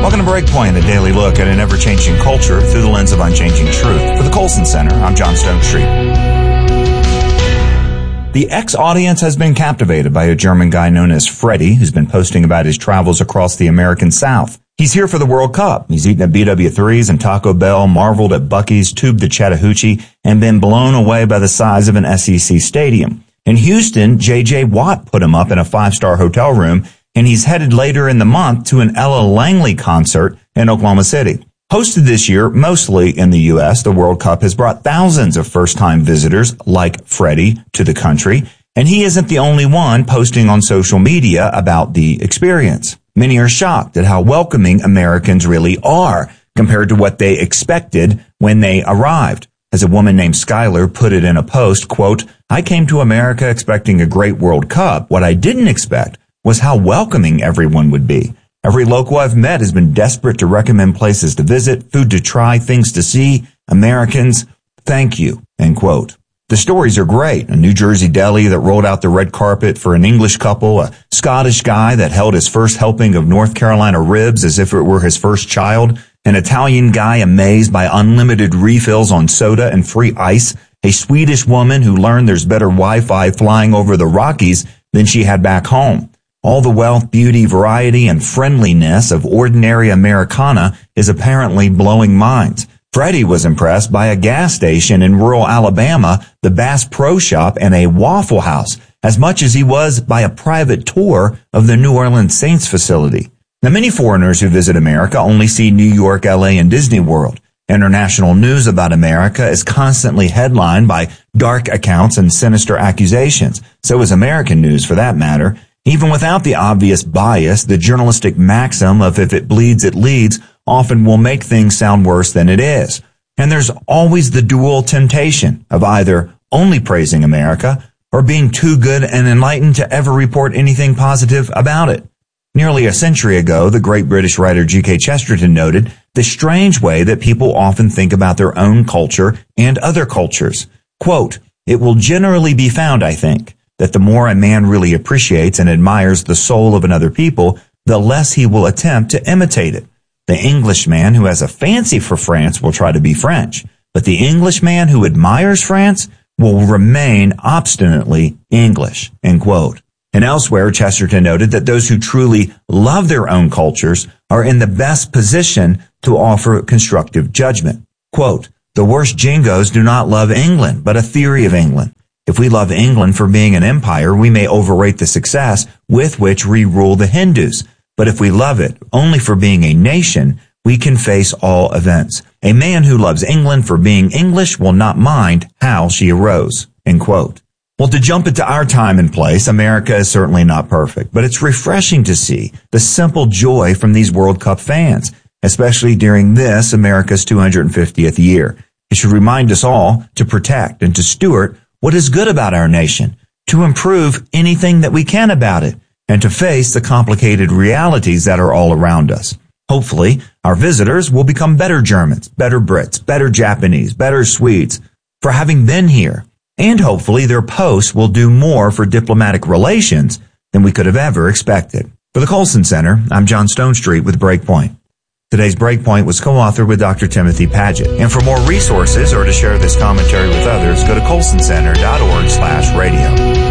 Welcome to Breakpoint, a daily look at an ever-changing culture through the lens of unchanging truth. For the Colson Center, I'm John Stonestreet. The X audience has been captivated by a German guy known as Freddie, who's been posting about his travels across the American South. He's here for the World Cup. He's eaten at BW3s and Taco Bell, marveled at Buc-ee's, tubed the Chattahoochee, and been blown away by the size of an SEC stadium. In Houston, J.J. Watt put him up in a 5-star hotel room, and he's headed later in the month to an Ella Langley concert in Oklahoma City. Hosted this year mostly in the U.S., the World Cup has brought thousands of first-time visitors like Freddie to the country, and he isn't the only one posting on social media about the experience. Many are shocked at how welcoming Americans really are compared to what they expected when they arrived. As a woman named Skylar put it in a post, quote, "I came to America expecting a great World Cup. What I didn't expect was how welcoming everyone would be. Every local I've met has been desperate to recommend places to visit, food to try, things to see. Americans, thank you," end quote. The stories are great. A New Jersey deli that rolled out the red carpet for an English couple, a Scottish guy that held his first helping of North Carolina ribs as if it were his first child, an Italian guy amazed by unlimited refills on soda and free ice, a Swedish woman who learned there's better Wi-Fi flying over the Rockies than she had back home. All the wealth, beauty, variety, and friendliness of ordinary Americana is apparently blowing minds. Freddie was impressed by a gas station in rural Alabama, the Bass Pro Shop, and a Waffle House, as much as he was by a private tour of the New Orleans Saints facility. Now, many foreigners who visit America only see New York, LA, and Disney World. International news about America is constantly headlined by dark accounts and sinister accusations. So is American news, for that matter. Even without the obvious bias, the journalistic maxim of if it bleeds, it leads often will make things sound worse than it is. And there's always the dual temptation of either only praising America or being too good and enlightened to ever report anything positive about it. Nearly a century ago, the great British writer G.K. Chesterton noted the strange way that people often think about their own culture and other cultures. Quote, "It will generally be found, I think, that the more a man really appreciates and admires the soul of another people, the less he will attempt to imitate it. The Englishman who has a fancy for France will try to be French, but the Englishman who admires France will remain obstinately English," end quote. And elsewhere, Chesterton noted that those who truly love their own cultures are in the best position to offer constructive judgment. Quote, "The worst jingos do not love England, but a theory of England. If we love England for being an empire, we may overrate the success with which we rule the Hindus. But if we love it only for being a nation, we can face all events. A man who loves England for being English will not mind how she arose," end quote. Well, to jump into our time and place, America is certainly not perfect, but it's refreshing to see the simple joy from these World Cup fans, especially during this, America's 250th year. It should remind us all to protect and to steward what is good about our nation, to improve anything that we can about it, and to face the complicated realities that are all around us. Hopefully, our visitors will become better Germans, better Brits, better Japanese, better Swedes for having been here. And hopefully their posts will do more for diplomatic relations than we could have ever expected. For the Colson Center, I'm John Stonestreet with Breakpoint. Today's Breakpoint was co-authored with Dr. Timothy Paget. And for more resources or to share this commentary with others, go to colsoncenter.org/radio.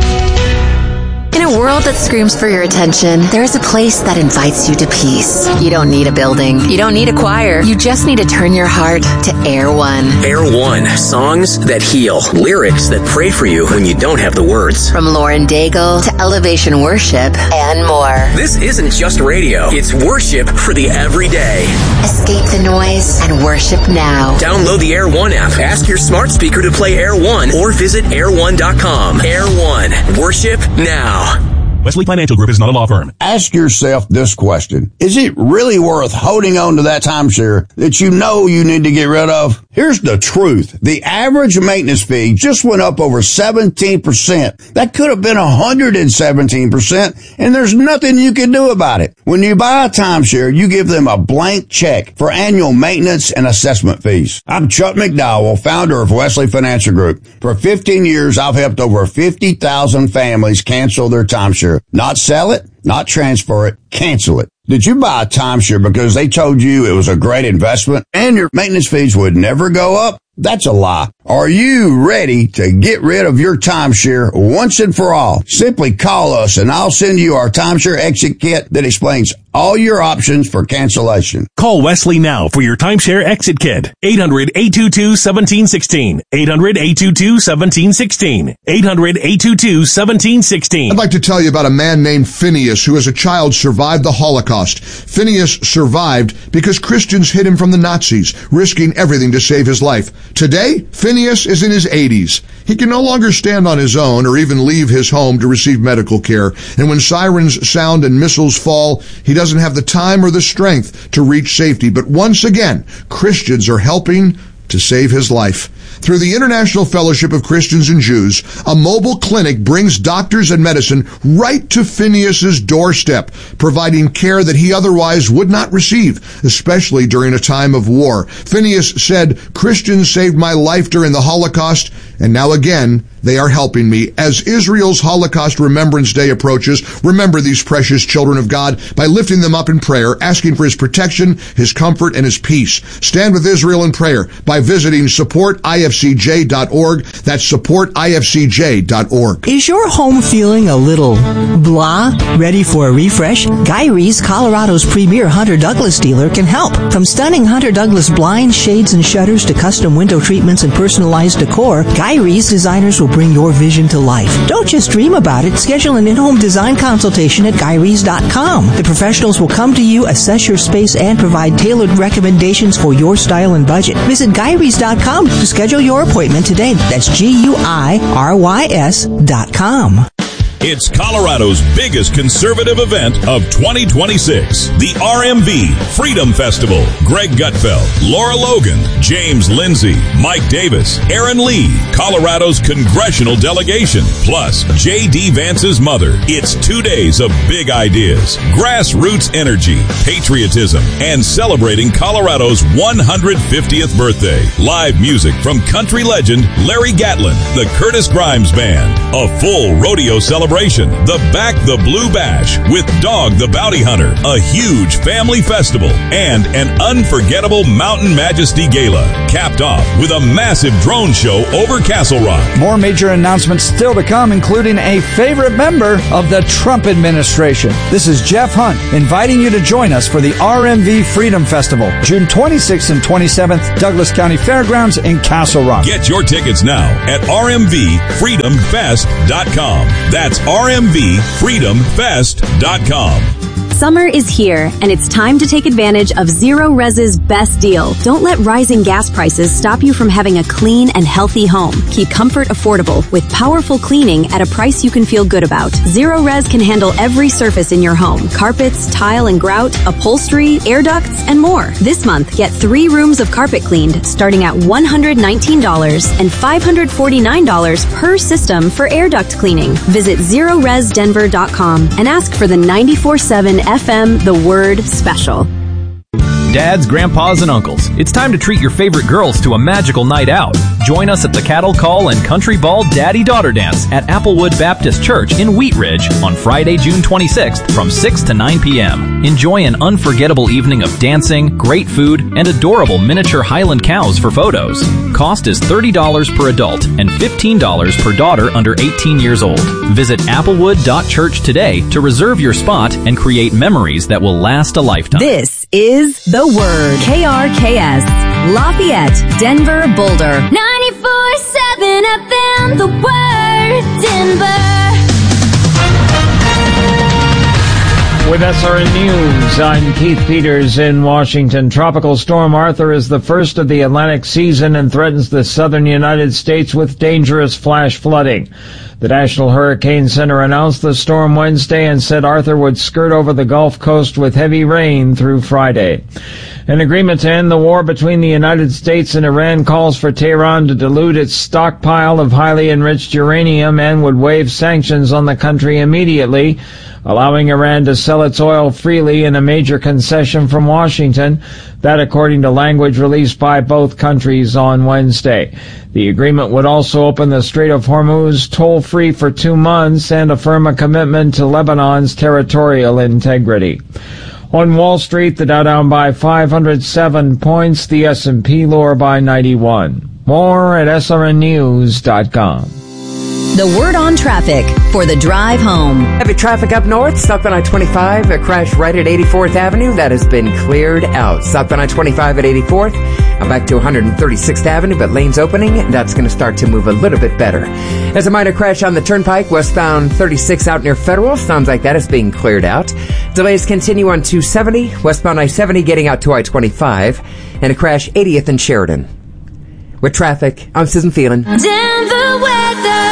In a world that screams for your attention, there is a place that invites you to peace. You don't need a building. You don't need a choir. You just need to turn your heart to Air One. Air One. Songs that heal. Lyrics that pray for you when you don't have the words. From Lauren Daigle to Elevation Worship and more. This isn't just radio. It's worship for the everyday. Escape the noise and worship now. Download the Air One app. Ask your smart speaker to play Air One or visit air1.com. Air One. Worship now. Wesley Financial Group is not a law firm. Ask yourself this question. Is it really worth holding on to that timeshare that you know you need to get rid of? Here's the truth. The average maintenance fee just went up over 17%. That could have been 117%, and there's nothing you can do about it. When you buy a timeshare, you give them a blank check for annual maintenance and assessment fees. I'm Chuck McDowell, founder of Wesley Financial Group. For 15 years, I've helped over 50,000 families cancel their timeshare. Not sell it, not transfer it, cancel it. Did you buy a timeshare because they told you it was a great investment and your maintenance fees would never go up? That's a lie. Are you ready to get rid of your timeshare once and for all? Simply call us and I'll send you our timeshare exit kit that explains all your options for cancellation. Call Wesley now for your timeshare exit kit. 800-822-1716. 800-822-1716. 800-822-1716. I'd like to tell you about a man named Phineas who as a child survived the Holocaust. Phineas survived because Christians hid him from the Nazis, risking everything to save his life. Today, Phineas is in his 80s. He can no longer stand on his own or even leave his home to receive medical care. And when sirens sound and missiles fall, he doesn't have the time or the strength to reach safety. But once again, Christians are helping to save his life. Through the International Fellowship of Christians and Jews, a mobile clinic brings doctors and medicine right to Phineas's doorstep, providing care that he otherwise would not receive, especially during a time of war. Phineas said, "Christians saved my life during the Holocaust, and now again, they are helping me." As Israel's Holocaust Remembrance Day approaches, remember these precious children of God by lifting them up in prayer, asking for his protection, his comfort, and his peace. Stand with Israel in prayer by visiting supportifcj.org. That's supportifcj.org. Is your home feeling a little blah? Ready for a refresh? Guy Reese, Colorado's premier Hunter Douglas dealer, can help. From stunning Hunter Douglas blinds, shades, and shutters to custom window treatments and personalized decor, Guy Reese designers will bring your vision to life. Don't just dream about it. Schedule an in-home design consultation at GuyReese.com. The professionals will come to you, assess your space, and provide tailored recommendations for your style and budget. Visit GuyReese.com to schedule your appointment today. That's GUIRYS.com. It's Colorado's biggest conservative event of 2026, the RMV Freedom Festival. Greg Gutfeld, Laura Logan, James Lindsay, Mike Davis, Aaron Lee, Colorado's congressional delegation, plus J.D. Vance's mother. It's 2 days of big ideas, grassroots energy, patriotism, and celebrating Colorado's 150th birthday. Live music from country legend Larry Gatlin, the Curtis Grimes Band, a full rodeo celebration, the Back the Blue Bash with Dog the Bounty Hunter, a huge family festival, and an unforgettable Mountain Majesty Gala, capped off with a massive drone show over Castle Rock. More major announcements still to come, including a favorite member of the Trump administration. This is Jeff Hunt inviting you to join us for the RMV Freedom Festival, June 26th and 27th, Douglas County Fairgrounds in Castle Rock. Get your tickets now at rmvfreedomfest.com. That's rmvfreedomfest.com. Summer is here, and it's time to take advantage of Zero Res's best deal. Don't let rising gas prices stop you from having a clean and healthy home. Keep comfort affordable with powerful cleaning at a price you can feel good about. Zero Res can handle every surface in your home: carpets, tile and grout, upholstery, air ducts, and more. This month, get 3 rooms of carpet cleaned, starting at $119 and $549 per system for air duct cleaning. Visit ZeroResDenver.com and ask for the 94.7 FM The Word Special. Dads, grandpas, and uncles, it's time to treat your favorite girls to a magical night out. Join us at the Cattle Call and Country Ball Daddy-Daughter Dance at Applewood Baptist Church in Wheat Ridge on Friday, June 26th from 6 to 9 p.m. Enjoy an unforgettable evening of dancing, great food, and adorable miniature Highland cows for photos. Cost is $30 per adult and $15 per daughter under 18 years old. Visit applewood.church today to reserve your spot and create memories that will last a lifetime. This is The Word. KRKS. Lafayette, Denver, Boulder. 94.7 FM, The Word, Denver. With SRN News, I'm Keith Peters in Washington. Tropical Storm Arthur is the first of the Atlantic season and threatens the southern United States with dangerous flash flooding. The National Hurricane Center announced the storm Wednesday and said Arthur would skirt over the Gulf Coast with heavy rain through Friday. An agreement to end the war between the United States and Iran calls for Tehran to dilute its stockpile of highly enriched uranium and would waive sanctions on the country immediately, allowing Iran to sell its oil freely in a major concession from Washington. That according to language released by both countries on Wednesday. The agreement would also open the Strait of Hormuz toll-free for 2 months and affirm a commitment to Lebanon's territorial integrity. On Wall Street, the Dow down by 507 points, the S&P lower by 91. More at srnnews.com. The word on traffic for the drive home. Heavy traffic up north, southbound I-25, a crash right at 84th Avenue. That has been cleared out. Southbound I-25 at 84th, back to 136th Avenue, but lanes opening. That's going to start to move a little bit better. There's a minor crash on the Turnpike, westbound 36 out near Federal. Sounds like that is being cleared out. Delays continue on 270, westbound I-70 getting out to I-25, and a crash 80th and Sheridan. With traffic, I'm Susan Phelan. Denver weather.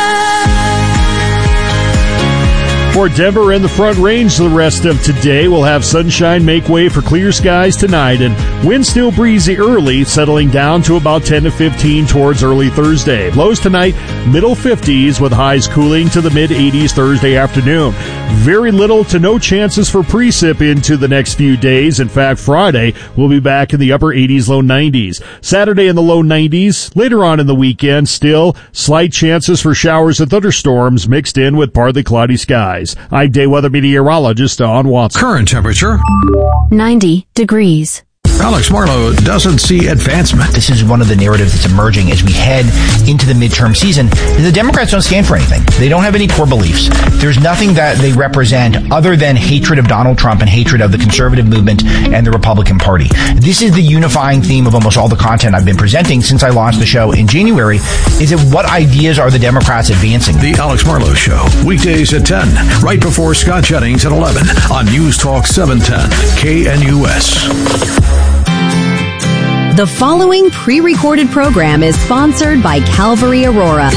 For Denver and the Front Range the rest of today, we'll have sunshine make way for clear skies tonight, and wind still breezy early, settling down to about 10 to 15 towards early Thursday. Lows tonight, middle 50s with highs cooling to the mid-80s Thursday afternoon. Very little to no chances for precip into the next few days. In fact, Friday we'll be back in the upper 80s, low 90s. Saturday in the low 90s. Later on in the weekend, still slight chances for showers and thunderstorms mixed in with partly cloudy skies. I'm day weather meteorologist Don Watson. Current temperature 90 degrees. Alex Marlowe doesn't see advancement. This is one of the narratives that's emerging as we head into the midterm season. The Democrats don't stand for anything. They don't have any core beliefs. There's nothing that they represent other than hatred of Donald Trump and hatred of the conservative movement and the Republican Party. This is the unifying theme of almost all the content I've been presenting since I launched the show in January, is that what ideas are the Democrats advancing? The Alex Marlowe Show, weekdays at 10, right before Scott Jennings at 11 on News Talk 710, KNUS. The following pre-recorded program is sponsored by Calvary Aurora.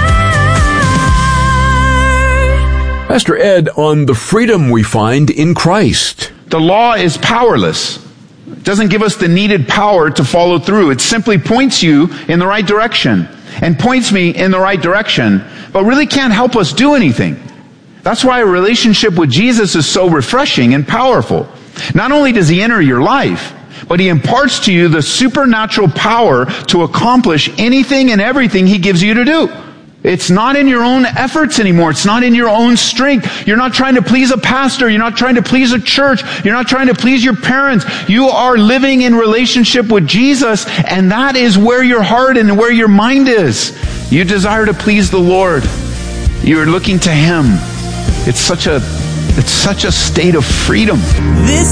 Pastor Ed, on the freedom we find in Christ. The law is powerless. It doesn't give us the needed power to follow through. It simply points you in the right direction and points me in the right direction, but really can't help us do anything. That's why a relationship with Jesus is so refreshing and powerful. Not only does he enter your life, but he imparts to you the supernatural power to accomplish anything and everything he gives you to do. It's not in your own efforts anymore. It's not in your own strength. You're not trying to please a pastor. You're not trying to please a church. You're not trying to please your parents. You are living in relationship with Jesus, and that is where your heart and where your mind is. You desire to please the Lord. You're looking to him. It's such a state of freedom. This